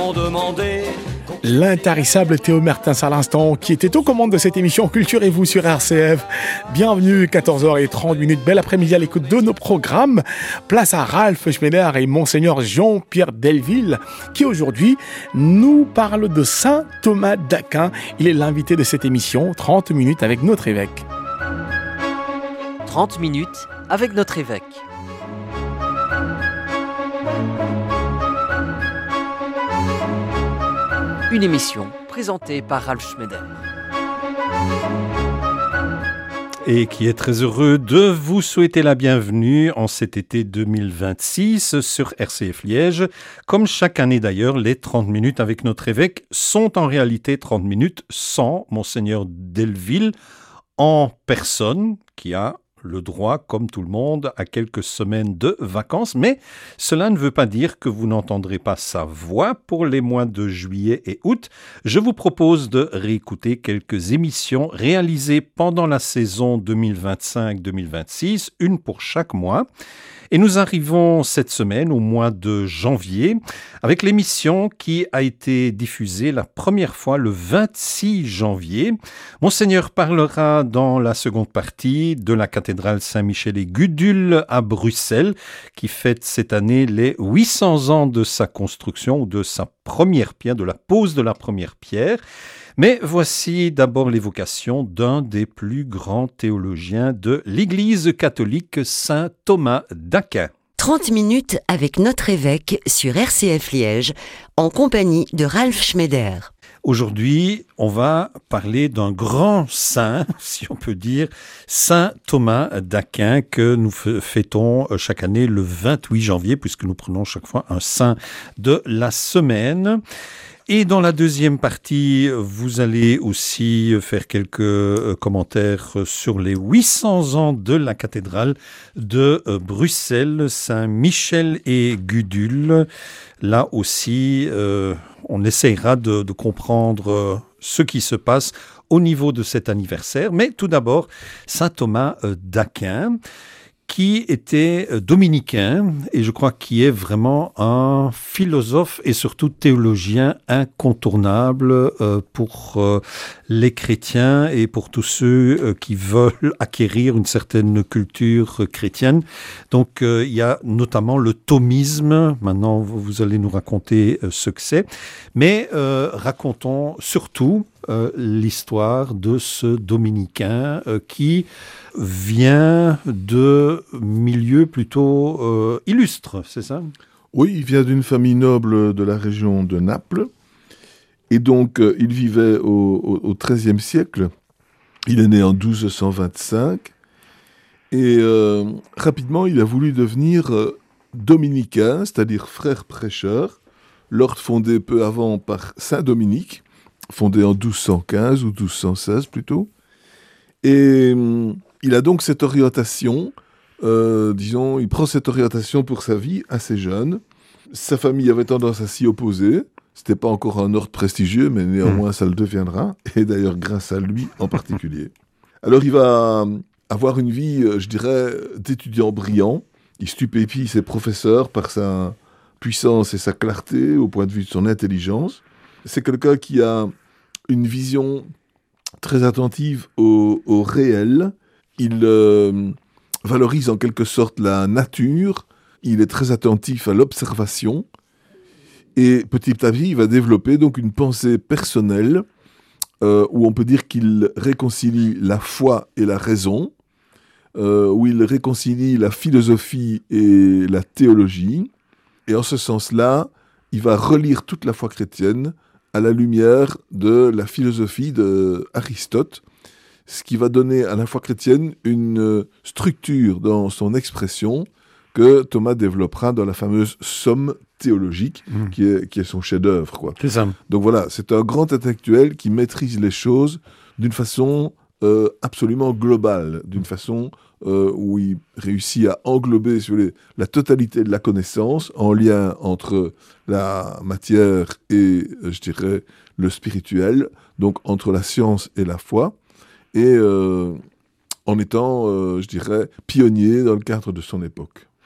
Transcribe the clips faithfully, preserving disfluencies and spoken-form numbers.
m'ont demandé. L'intarissable Théo Mertens à l'instant, qui était aux commandes de cette émission Culturez-vous sur R C F. Bienvenue, quatorze heures trente, bel après-midi à l'écoute de nos programmes. Place à Ralph Schneider et Monseigneur Jean-Pierre Delville, qui aujourd'hui nous parle de Saint Thomas d'Aquin. Il est l'invité de cette émission, trente minutes avec notre évêque. trente minutes avec notre évêque. Une émission présentée par Ralph Schneider. Et qui est très heureux de vous souhaiter la bienvenue en cet été deux mille vingt-six sur R C F Liège. Comme chaque année d'ailleurs, les trente minutes avec notre évêque sont en réalité trente minutes sans Monseigneur Delville en personne, qui a le droit, comme tout le monde, à quelques semaines de vacances, mais cela ne veut pas dire que vous n'entendrez pas sa voix pour les mois de juillet et août. Je vous propose de réécouter quelques émissions réalisées pendant la saison deux mille vingt-cinq deux mille vingt-six, une pour chaque mois. Et nous arrivons cette semaine au mois de janvier avec l'émission qui a été diffusée la première fois le vingt-six janvier. Monseigneur parlera dans la seconde partie de la cathédrale Saint-Michel et Gudule à Bruxelles qui fête cette année les huit cents ans de sa construction ou de sa première pierre, de la pose de la première pierre. Mais voici d'abord l'évocation d'un des plus grands théologiens de l'Église catholique, Saint Thomas d'Aquin. trente minutes avec notre évêque sur R C F Liège, en compagnie de Ralph Schneider. Aujourd'hui, on va parler d'un grand saint, si on peut dire, Saint Thomas d'Aquin, que nous fêtons chaque année le vingt-huit janvier, puisque nous prenons chaque fois un saint de la semaine. Et dans la deuxième partie, vous allez aussi faire quelques commentaires sur les huit cents ans de la cathédrale de Bruxelles, Saint-Michel et Gudule. Là aussi, euh, on essayera de, de comprendre ce qui se passe au niveau de cet anniversaire. Mais tout d'abord, Saint Thomas d'Aquin, qui était dominicain et je crois qu'il est vraiment un philosophe et surtout théologien incontournable euh, pour euh, les chrétiens et pour tous ceux euh, qui veulent acquérir une certaine culture chrétienne. Donc euh, il y a notamment le thomisme, maintenant vous allez nous raconter euh, ce que c'est, mais euh, racontons surtout euh, l'histoire de ce dominicain euh, qui vient de milieux plutôt euh, illustres, c'est ça ? Oui, il vient d'une famille noble de la région de Naples. Et donc, euh, il vivait au, au, au treizième siècle. Il est né en douze cent vingt-cinq. Et euh, rapidement, il a voulu devenir euh, dominicain, c'est-à-dire frère prêcheur. L'ordre fondé peu avant par Saint Dominique, fondé en douze cent quinze ou douze cent seize plutôt. Et euh, il a donc cette orientation, euh, disons, il prend cette orientation pour sa vie assez jeune. Sa famille avait tendance à s'y opposer. C'était pas encore un ordre prestigieux, mais néanmoins, mmh. ça le deviendra. Et d'ailleurs, grâce à lui en particulier. Alors, il va avoir une vie, je dirais, d'étudiant brillant. Il stupéfie ses professeurs par sa puissance et sa clarté au point de vue de son intelligence. C'est quelqu'un qui a une vision très attentive au, au réel. Il euh, valorise en quelque sorte la nature. Il est très attentif à l'observation. Et petit à petit, il va développer donc une pensée personnelle euh, où on peut dire qu'il réconcilie la foi et la raison, euh, où il réconcilie la philosophie et la théologie. Et en ce sens-là, il va relire toute la foi chrétienne à la lumière de la philosophie d'Aristote, ce qui va donner à la foi chrétienne une structure dans son expression que Thomas développera dans la fameuse Somme théologique, mmh. qui, est, qui est son chef-d'œuvre, quoi. C'est ça. Donc voilà, c'est un grand intellectuel qui maîtrise les choses d'une façon euh, absolument globale, d'une façon euh, où il réussit à englober sur les, la totalité de la connaissance en lien entre la matière et, je dirais, le spirituel, donc entre la science et la foi, et euh, en étant, euh, je dirais, pionnier dans le cadre de son époque.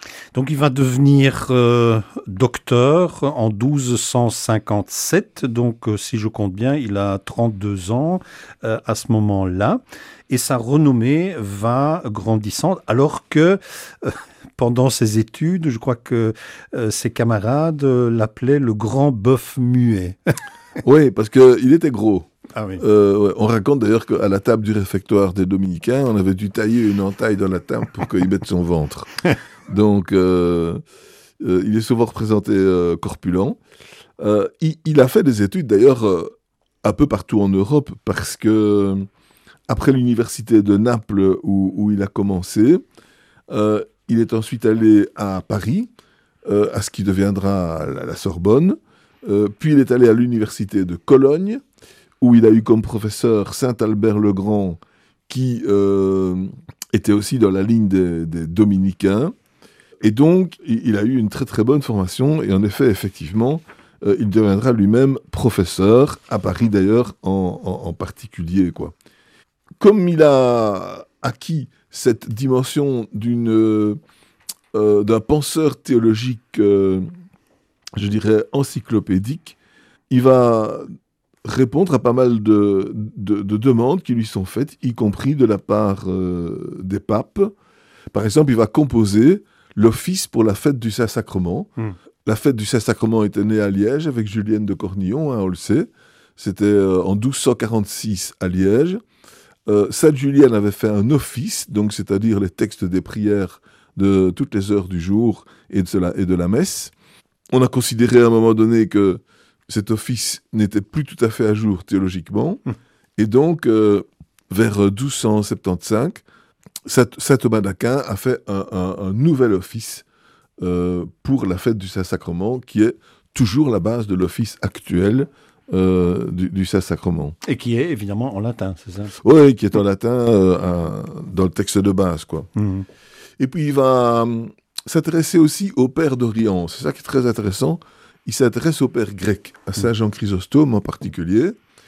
Donc il va devenir euh, docteur en douze cent cinquante-sept, donc euh, si je compte bien, il a trente-deux ans euh, à ce moment-là, et sa renommée va grandissant, alors que euh, pendant ses études, je crois que euh, ses camarades euh, l'appelaient le grand bœuf muet. Oui, parce qu'il était gros. Ah oui. Euh, ouais, on raconte d'ailleurs qu'à la table du réfectoire des Dominicains, on avait dû tailler une entaille dans la table pour qu'il mette son ventre. Donc, euh, euh, il est souvent représenté euh, corpulent. Euh, il, il a fait des études d'ailleurs euh, un peu partout en Europe parce que après l'université de Naples où, où il a commencé, euh, il est ensuite allé à Paris, euh, à ce qui deviendra la, la Sorbonne. Euh, puis il est allé à l'université de Cologne, où il a eu comme professeur Saint-Albert-le-Grand, qui euh, était aussi dans la ligne des, des Dominicains. Et donc, il a eu une très très bonne formation, et en effet, effectivement, euh, il deviendra lui-même professeur, à Paris d'ailleurs en, en, en particulier, quoi. Comme il a acquis cette dimension d'une, euh, d'un penseur théologique, euh, je dirais, encyclopédique, il va répondre à pas mal de, de, de demandes qui lui sont faites, y compris de la part euh, des papes. Par exemple, il va composer l'office pour la fête du Saint-Sacrement. Mmh. La fête du Saint-Sacrement était née à Liège avec Julienne de Cornillon, hein, on le sait. C'était euh, en douze cent quarante-six à Liège. Euh, Sainte Julienne avait fait un office, donc c'est-à-dire les textes des prières de toutes les heures du jour et de la, et de la messe. On a considéré à un moment donné que cet office n'était plus tout à fait à jour théologiquement. Mmh. Et donc, euh, vers douze cent soixante-quinze, saint Thomas d'Aquin a fait un, un, un nouvel office euh, pour la fête du Saint-Sacrement, qui est toujours la base de l'office actuel euh, du, du Saint-Sacrement. Et qui est évidemment en latin, c'est ça? Oui, qui est en latin euh, à, dans le texte de base, quoi. Mmh. Et puis il va euh, s'intéresser aussi au Père d'Orient. C'est ça qui est très intéressant. Il s'intéresse au Père grec, à Saint Jean Chrysostome en particulier.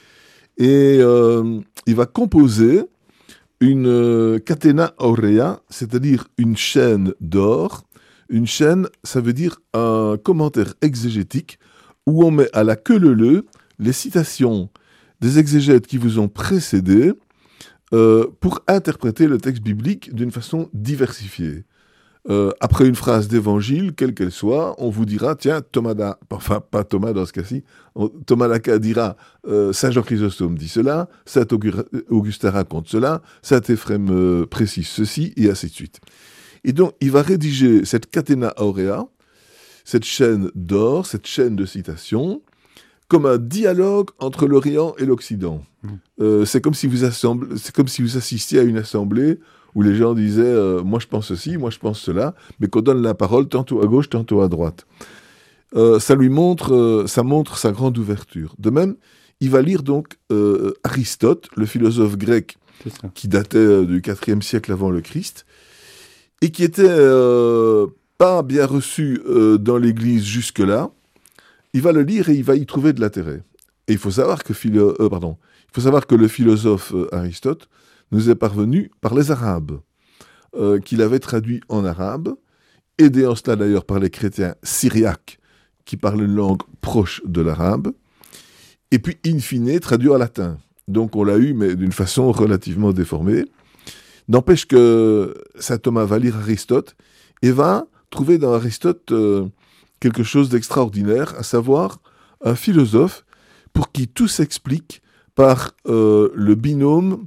Et euh, il va composer une euh, catena aurea, c'est-à-dire une chaîne d'or. Une chaîne, ça veut dire un commentaire exégétique où on met à la queue leu-leu les citations des exégètes qui vous ont précédé euh, pour interpréter le texte biblique d'une façon diversifiée. Euh, après une phrase d'évangile, quelle qu'elle soit, on vous dira, tiens, Thomas d'A... enfin pas Thomas dans ce cas-ci, on... Thomas d'Aquin dira, euh, Saint Jean Chrysostome dit cela, Saint Augustin raconte cela, Saint Éphrem euh, précise ceci, et ainsi de suite. Et donc, il va rédiger cette catena aurea, cette chaîne d'or, cette chaîne de citations, comme un dialogue entre l'Orient et l'Occident. Mmh. Euh, c'est comme si vous assemble... c'est comme si vous assistiez à une assemblée où les gens disaient euh, « moi je pense ceci, moi je pense cela », mais qu'on donne la parole tantôt à gauche, tantôt à droite. Euh, ça lui montre, euh, ça montre sa grande ouverture. De même, il va lire donc euh, Aristote, le philosophe grec qui datait euh, du quatrième siècle avant le Christ, et qui était euh, pas bien reçu euh, dans l'Église jusque-là. Il va le lire et il va y trouver de l'intérêt. Et il faut savoir que, philo- euh, pardon, il faut savoir que le philosophe euh, Aristote nous est parvenu par les Arabes, euh, qu'il avait traduit en arabe, aidé en cela d'ailleurs par les chrétiens syriaques, qui parlent une langue proche de l'arabe, et puis in fine traduit en latin. Donc on l'a eu, mais d'une façon relativement déformée. N'empêche que saint Thomas va lire Aristote, et va trouver dans Aristote euh, quelque chose d'extraordinaire, à savoir un philosophe pour qui tout s'explique par euh, le binôme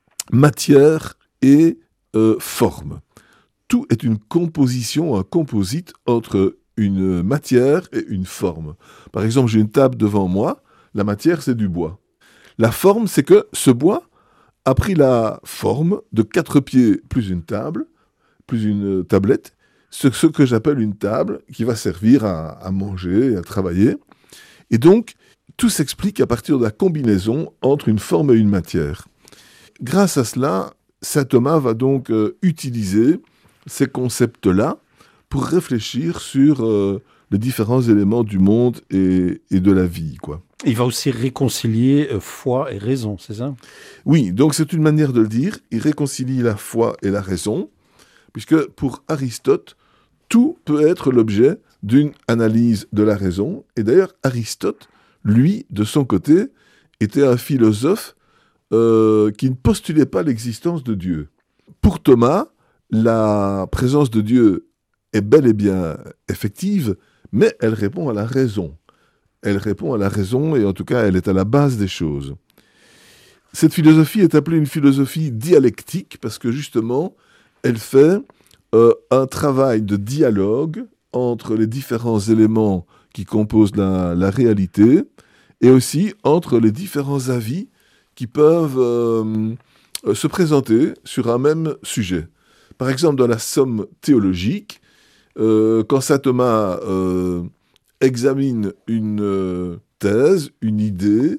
matière et euh, forme. Tout est une composition, un composite entre une matière et une forme. Par exemple, j'ai une table devant moi, la matière c'est du bois. La forme c'est que ce bois a pris la forme de quatre pieds plus une table, plus une tablette, ce, ce que j'appelle une table qui va servir à, à manger et à travailler. Et donc, tout s'explique à partir de la combinaison entre une forme et une matière. Grâce à cela, saint Thomas va donc euh, utiliser ces concepts-là pour réfléchir sur euh, les différents éléments du monde et, et de la vie, quoi. Il va aussi réconcilier euh, foi et raison, c'est ça? Oui, donc c'est une manière de le dire. Il réconcilie la foi et la raison, puisque pour Aristote, tout peut être l'objet d'une analyse de la raison. Et d'ailleurs, Aristote, lui, de son côté, était un philosophe euh, qui ne postulait pas l'existence de Dieu. Pour Thomas, la présence de Dieu est bel et bien effective, mais elle répond à la raison. Elle répond à la raison et en tout cas, elle est à la base des choses. Cette philosophie est appelée une philosophie dialectique parce que justement, elle fait euh, un travail de dialogue entre les différents éléments qui composent la, la réalité et aussi entre les différents avis qui peuvent euh, se présenter sur un même sujet. Par exemple, dans la somme théologique, euh, quand saint Thomas euh, examine une euh, thèse, une idée,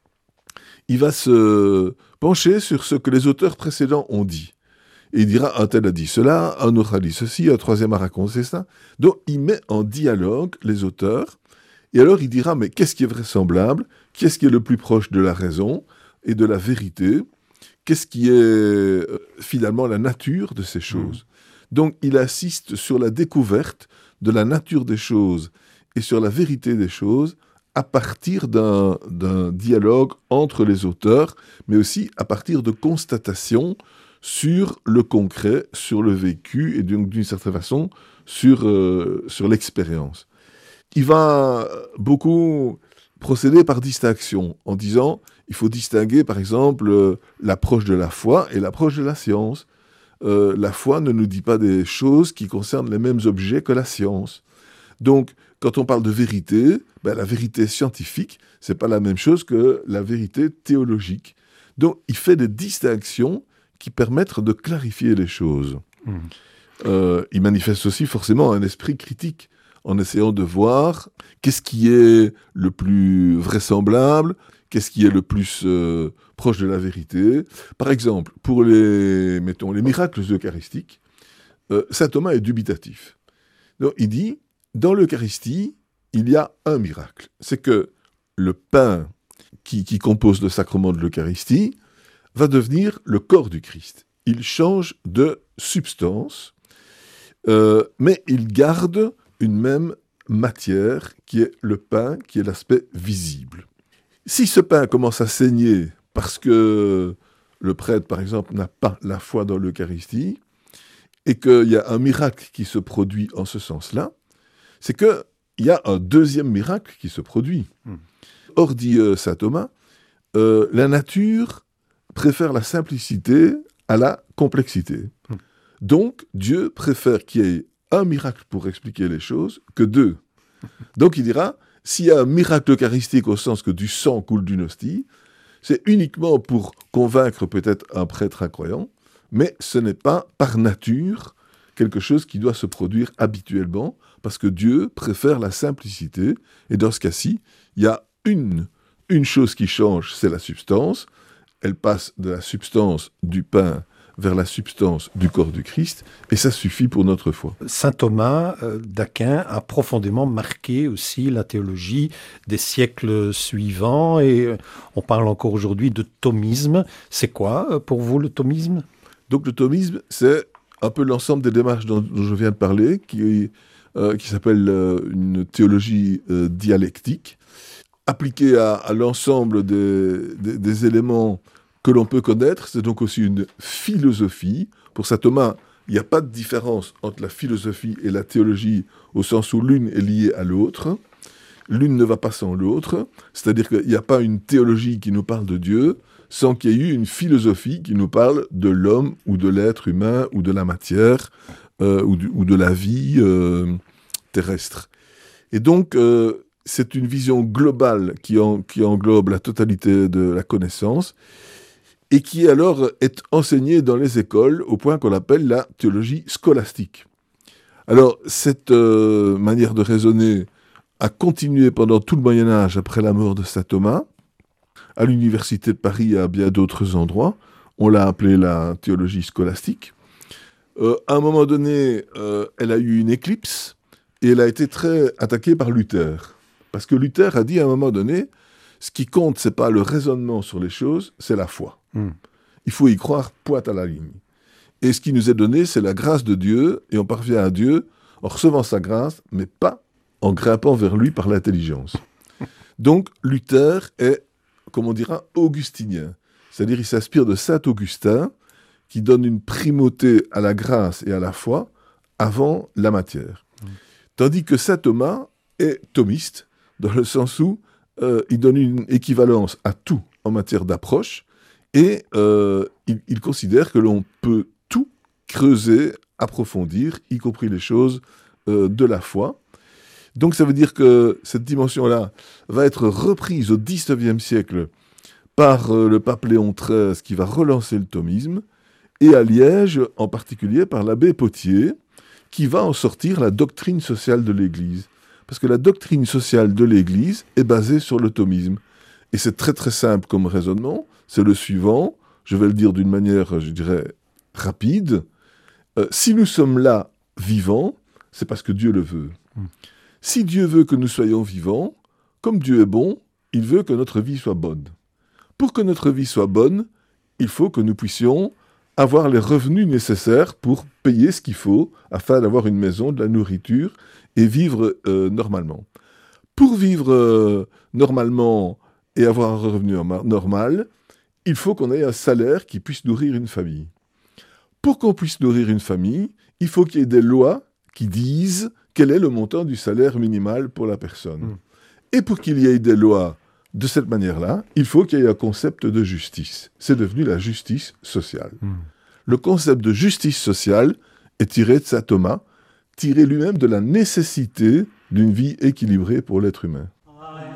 il va se pencher sur ce que les auteurs précédents ont dit. Et il dira, un tel a dit cela, un autre a dit ceci, un troisième a raconté ça. Donc, il met en dialogue les auteurs, et alors il dira, mais qu'est-ce qui est vraisemblable? Qu'est-ce qui est le plus proche de la raison et de la vérité? Qu'est-ce qui est euh, finalement la nature de ces choses? Mmh. Donc, il assiste sur la découverte de la nature des choses et sur la vérité des choses à partir d'un, d'un dialogue entre les auteurs, mais aussi à partir de constatations sur le concret, sur le vécu et donc d'une certaine façon sur, euh, sur l'expérience. Il va beaucoup procéder par distinction en disant il faut distinguer par exemple euh, l'approche de la foi et l'approche de la science. Euh, la foi ne nous dit pas des choses qui concernent les mêmes objets que la science. Donc, quand on parle de vérité, ben, la vérité scientifique, c'est pas la même chose que la vérité théologique. Donc, il fait des distinctions qui permettent de clarifier les choses. Mmh. Euh, il manifeste aussi forcément un esprit critique en essayant de voir qu'est-ce qui est le plus vraisemblable, qu'est-ce qui est le plus euh, proche de la vérité. Par exemple, pour les, mettons, les miracles eucharistiques, euh, saint Thomas est dubitatif. Donc, il dit, dans l'Eucharistie, il y a un miracle. C'est que le pain qui, qui compose le sacrement de l'Eucharistie va devenir le corps du Christ. Il change de substance, euh, mais il garde une même matière qui est le pain, qui est l'aspect visible. Si ce pain commence à saigner parce que le prêtre, par exemple, n'a pas la foi dans l'Eucharistie, et qu'il y a un miracle qui se produit en ce sens-là, c'est qu'il y a un deuxième miracle qui se produit. Mmh. Or, dit euh, saint Thomas, euh, la nature préfère la simplicité à la complexité. Mmh. Donc, Dieu préfère qu'il y ait un miracle pour expliquer les choses que deux. Donc, il dira, s'il y a un miracle eucharistique au sens que du sang coule d'une hostie, c'est uniquement pour convaincre peut-être un prêtre incroyant, mais ce n'est pas par nature quelque chose qui doit se produire habituellement, parce que Dieu préfère la simplicité, et dans ce cas-ci, il y a une, une chose qui change, c'est la substance. Elle passe de la substance du pain vers la substance du corps du Christ, et ça suffit pour notre foi. Saint Thomas euh, d'Aquin a profondément marqué aussi la théologie des siècles suivants, et euh, on parle encore aujourd'hui de thomisme. C'est quoi euh, pour vous le thomisme? Donc le thomisme, c'est un peu l'ensemble des démarches dont, dont je viens de parler, qui, euh, qui s'appelle euh, une théologie euh, dialectique, appliquée à, à l'ensemble des, des, des éléments que l'on peut connaître. C'est donc aussi une philosophie. Pour saint Thomas, il n'y a pas de différence entre la philosophie et la théologie, au sens où l'une est liée à l'autre. L'une ne va pas sans l'autre. C'est-à-dire qu'il n'y a pas une théologie qui nous parle de Dieu sans qu'il y ait eu une philosophie qui nous parle de l'homme ou de l'être humain ou de la matière euh, ou, du, ou de la vie euh, terrestre. Et donc, euh, c'est une vision globale qui, en, qui englobe la totalité de la connaissance et qui alors est enseignée dans les écoles au point qu'on l'appelle la théologie scolastique. Alors, cette euh, manière de raisonner a continué pendant tout le Moyen-Âge après la mort de saint Thomas. À l'Université de Paris et à bien d'autres endroits, on l'a appelée la théologie scolastique. Euh, à un moment donné, euh, elle a eu une éclipse et elle a été très attaquée par Luther. Parce que Luther a dit à un moment donné, ce qui compte, c'est pas le raisonnement sur les choses, c'est la foi. Mm. Il faut y croire point à la ligne. Et ce qui nous est donné, c'est la grâce de Dieu, et on parvient à Dieu en recevant sa grâce, mais pas en grimpant vers lui par l'intelligence. Donc, Luther est, comme on dira, augustinien. C'est-à-dire, il s'inspire de saint Augustin, qui donne une primauté à la grâce et à la foi avant la matière. Mmh. Tandis que saint Thomas est thomiste, dans le sens où euh, il donne une équivalence à tout en matière d'approche, et euh, il, il considère que l'on peut tout creuser, approfondir, y compris les choses euh, de la foi. Donc ça veut dire que cette dimension-là va être reprise au dix-neuvième siècle par euh, le pape Léon treize, qui va relancer le thomisme, et à Liège, en particulier, par l'abbé Potier, qui va en sortir la doctrine sociale de l'Église. Parce que la doctrine sociale de l'Église est basée sur le thomisme. Et c'est très très simple comme raisonnement, c'est le suivant, je vais le dire d'une manière, je dirais, rapide. Euh, si nous sommes là, vivants, c'est parce que Dieu le veut. Mmh. Si Dieu veut que nous soyons vivants, comme Dieu est bon, il veut que notre vie soit bonne. Pour que notre vie soit bonne, il faut que nous puissions avoir les revenus nécessaires pour payer ce qu'il faut afin d'avoir une maison, de la nourriture et vivre euh, normalement. Pour vivre euh, normalement et avoir un revenu normal, il faut qu'on ait un salaire qui puisse nourrir une famille. Pour qu'on puisse nourrir une famille, il faut qu'il y ait des lois qui disent quel est le montant du salaire minimal pour la personne. Mmh. Et pour qu'il y ait des lois de cette manière-là, il faut qu'il y ait un concept de justice. C'est devenu la justice sociale. Mmh. Le concept de justice sociale est tiré de saint Thomas, tiré lui-même de la nécessité d'une vie équilibrée pour l'être humain.